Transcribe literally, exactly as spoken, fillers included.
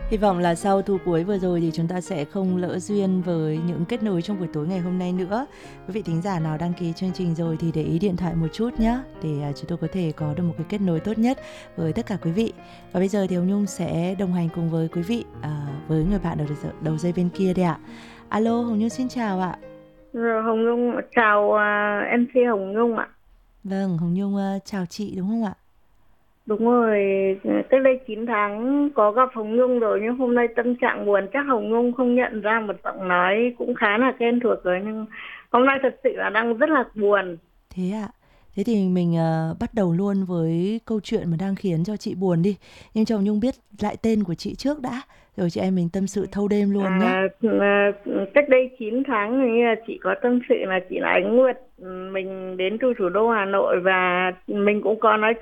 Hy vọng là sau thu cuối vừa rồi thì chúng ta sẽ không lỡ duyên với những kết nối trong buổi tối ngày hôm nay nữa. Quý vị thính giả nào đăng ký chương trình rồi thì để ý điện thoại một chút nhé, để chúng tôi có thể có được một cái kết nối tốt nhất với tất cả quý vị. Và bây giờ thì Hồng Nhung sẽ đồng hành cùng với quý vị à, với người bạn ở đầu dây bên kia đây ạ. Alo, Hồng Nhung xin chào ạ. Rồi, Hồng Nhung chào uh, em xê Hồng Nhung ạ. Vâng, Hồng Nhung uh, chào chị đúng không ạ? Đúng rồi, cách đây chín tháng có gặp Hồng Nhung rồi, nhưng hôm nay tâm trạng buồn, chắc Hồng Nhung không nhận ra một giọng nói cũng khá là quen thuộc rồi, nhưng hôm nay thật sự là đang rất là buồn. Thế ạ. Thế thì mình uh, bắt đầu luôn với câu chuyện mà đang khiến cho chị buồn đi. Nhưng cho Hồng Nhung biết lại tên của chị trước đã, rồi chị em mình tâm sự thâu đêm luôn nhé. À, à, cách đây chín tháng thì chị có tâm sự là chị là Ánh Nguyệt, mình đến từ thủ đô Hà Nội và mình cũng có nói